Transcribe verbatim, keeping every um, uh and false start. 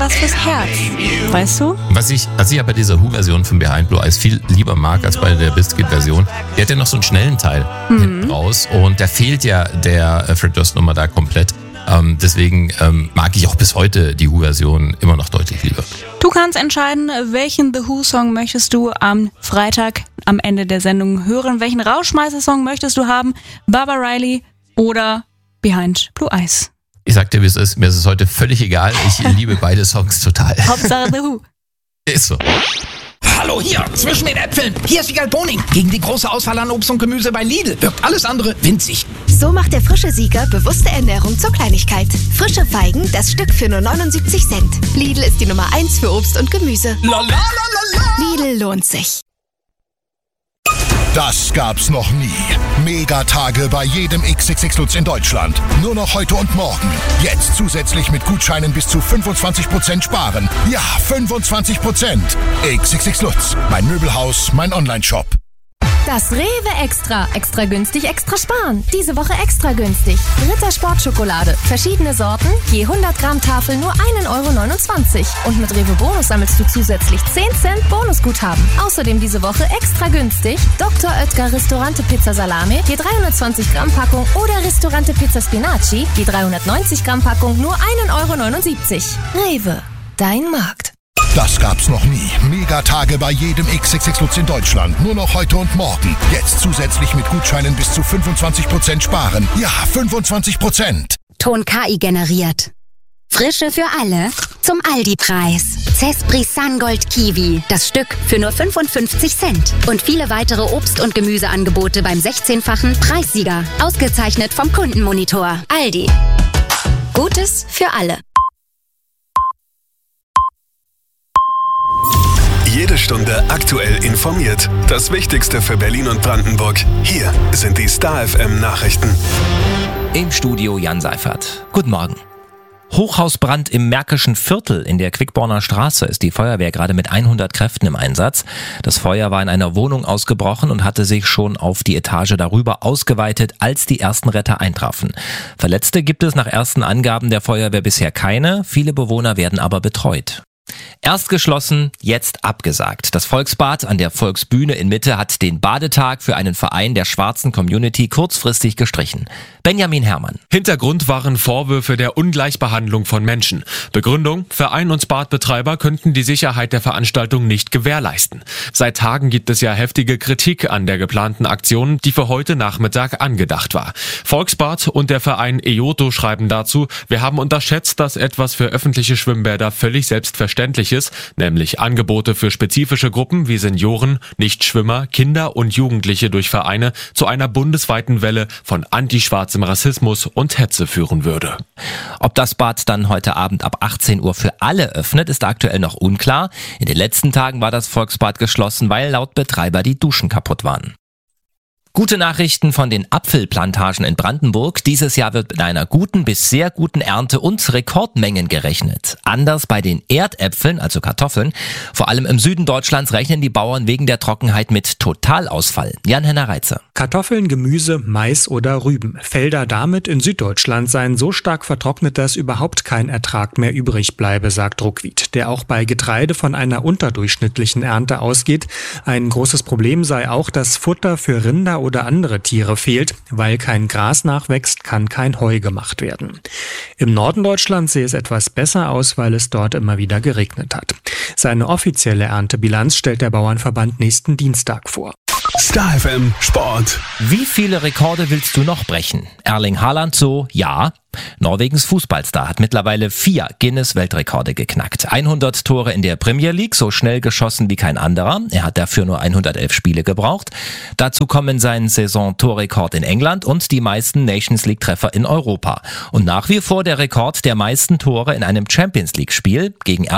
was fürs Herz. Weißt du? Was ich, was ich aber bei dieser Who-Version von Behind Blue Eyes viel lieber mag als bei der Biscuit-Version, der hat ja noch so einen schnellen Teil mhm. hinten raus und da fehlt ja der äh, Fred Durst-Nummer da komplett. Ähm, deswegen ähm, mag ich auch bis heute die Who-Version immer noch deutlich lieber. Du kannst entscheiden, welchen The Who-Song möchtest du am Freitag am Ende der Sendung hören. Welchen Rausschmeißer-Song möchtest du haben? Barbara Riley oder Behind Blue Eyes? Ich sag dir, wie es ist. Mir ist es heute völlig egal. Ich liebe beide Songs total. Hauptsache The Who. Ist so. Hallo hier, zwischen den Äpfeln. Hier ist Wiegald Boning. Gegen die große Auswahl an Obst und Gemüse bei Lidl wirkt alles andere winzig. So macht der frische Sieger bewusste Ernährung zur Kleinigkeit. Frische Feigen, das Stück für nur neunundsiebzig Cent. Lidl ist die Nummer eins für Obst und Gemüse. La, la, la, la, la. Lidl lohnt sich. Das gab's noch nie. Megatage bei jedem X X X Lutz in Deutschland. Nur noch heute und morgen. Jetzt zusätzlich mit Gutscheinen bis zu fünfundzwanzig Prozent sparen. Ja, fünfundzwanzig Prozent. X X X Lutz. Mein Möbelhaus, mein Online-Shop. Das Rewe Extra. Extra günstig, extra sparen. Diese Woche extra günstig. Ritter Sportschokolade. Verschiedene Sorten. Je hundert Gramm Tafel nur ein Euro neunundzwanzig. Und mit Rewe Bonus sammelst du zusätzlich zehn Cent Bonusguthaben. Außerdem diese Woche extra günstig. Doktor Oetker Ristorante Pizza Salami. Je dreihundertzwanzig Gramm Packung. Oder Ristorante Pizza Spinaci. Je dreihundertneunzig Gramm Packung nur ein Euro neunundsiebzig. Rewe. Dein Markt. Das gab's noch nie. Megatage bei jedem X X X Lutz in Deutschland. Nur noch heute und morgen. Jetzt zusätzlich mit Gutscheinen bis zu fünfundzwanzig Prozent sparen. Ja, fünfundzwanzig Prozent. Ton K I generiert. Frische für alle zum Aldi-Preis. Cespri Sungold Kiwi. Das Stück für nur fünfundfünfzig Cent. Und viele weitere Obst- und Gemüseangebote beim sechzehnfachen Preissieger. Ausgezeichnet vom Kundenmonitor. Aldi. Gutes für alle. Jede Stunde aktuell informiert. Das Wichtigste für Berlin und Brandenburg. Hier sind die Star F M Nachrichten. Im Studio Jan Seifert. Guten Morgen. Hochhausbrand im Märkischen Viertel in der Quickborner Straße ist die Feuerwehr gerade mit hundert Kräften im Einsatz. Das Feuer war in einer Wohnung ausgebrochen und hatte sich schon auf die Etage darüber ausgeweitet, als die ersten Retter eintrafen. Verletzte gibt es nach ersten Angaben der Feuerwehr bisher keine. Viele Bewohner werden aber betreut. Erst geschlossen, jetzt abgesagt. Das Volksbad an der Volksbühne in Mitte hat den Badetag für einen Verein der schwarzen Community kurzfristig gestrichen. Benjamin Herrmann. Hintergrund waren Vorwürfe der Ungleichbehandlung von Menschen. Begründung: Verein und Badbetreiber könnten die Sicherheit der Veranstaltung nicht gewährleisten. Seit Tagen gibt es ja heftige Kritik an der geplanten Aktion, die für heute Nachmittag angedacht war. Volksbad und der Verein E J O T O schreiben dazu: Wir haben unterschätzt, dass etwas für öffentliche Schwimmbäder völlig selbstverständlich ist, nämlich Angebote für spezifische Gruppen wie Senioren, Nichtschwimmer, Kinder und Jugendliche durch Vereine zu einer bundesweiten Welle von antischwarzem Rassismus und Hetze führen würde. Ob das Bad dann heute Abend ab achtzehn Uhr für alle öffnet, ist aktuell noch unklar. In den letzten Tagen war das Volksbad geschlossen, weil laut Betreiber die Duschen kaputt waren. Gute Nachrichten von den Apfelplantagen in Brandenburg. Dieses Jahr wird mit einer guten bis sehr guten Ernte und Rekordmengen gerechnet. Anders bei den Erdäpfeln, also Kartoffeln. Vor allem im Süden Deutschlands rechnen die Bauern wegen der Trockenheit mit Totalausfall. Jan-Henner Reitze. Kartoffeln, Gemüse, Mais oder Rüben. Felder damit in Süddeutschland seien so stark vertrocknet, dass überhaupt kein Ertrag mehr übrig bleibe, sagt Ruckwied, der auch bei Getreide von einer unterdurchschnittlichen Ernte ausgeht. Ein großes Problem sei auch, dass Futter für Rinder oder andere Tiere fehlt. Weil kein Gras nachwächst, kann kein Heu gemacht werden. Im Norden Deutschlands sehe es etwas besser aus, weil es dort immer wieder geregnet hat. Seine offizielle Erntebilanz stellt der Bauernverband nächsten Dienstag vor. Star F M Sport. Wie viele Rekorde willst du noch brechen? Erling Haaland so, ja. Norwegens Fußballstar hat mittlerweile vier Guinness-Weltrekorde geknackt. hundert Tore in der Premier League, so schnell geschossen wie kein anderer. Er hat dafür nur hundertelf Spiele gebraucht. Dazu kommen sein Saison-Torrekord in England und die meisten Nations-League-Treffer in Europa. Und nach wie vor der Rekord der meisten Tore in einem Champions-League-Spiel gegen